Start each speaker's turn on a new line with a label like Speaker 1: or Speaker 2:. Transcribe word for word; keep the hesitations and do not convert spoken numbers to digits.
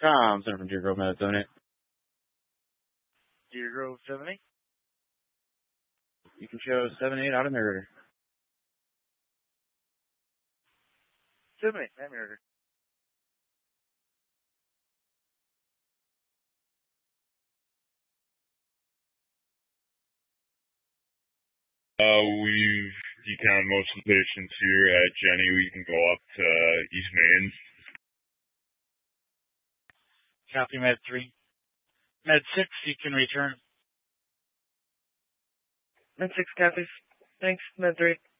Speaker 1: com, Center from Deer Grove, Med seven eight.
Speaker 2: Deer Grove seven eight.
Speaker 1: You can show seven eight out of Meritor.
Speaker 2: seven eight, I'm Meritor.
Speaker 3: Uh, we've decounted most of the patients here at Jenny. We can go up to East Main.
Speaker 2: Copy, Med three. Med six, you can return.
Speaker 4: Med six copies. Thanks, Med three.